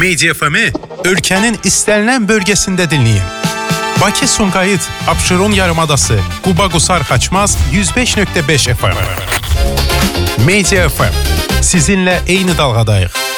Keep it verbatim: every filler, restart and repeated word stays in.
Media F M-i ölkənin istənilən bölgəsində dinləyin. Bakı Sumqayıt, Abşeron yarımadası, Quba Qusar Xaçmaz yüz beş nöqtə beş F M. Media F M. Sizinlə eyni dalğadayıq.